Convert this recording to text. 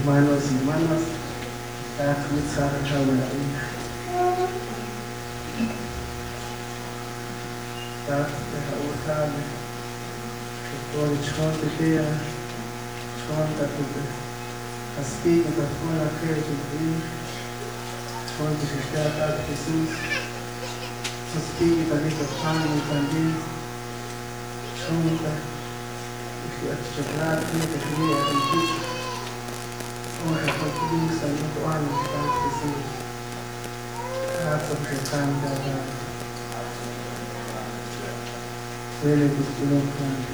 Hermanos y hermanas, gracias por estar aquí. Gracias por chonte chonta tupe aspika tafuna kere tupe chonte shishata Jesus aspika talita pani también chonta chocolate que sería el ora por saluto anno Jesus grazie per tanta bene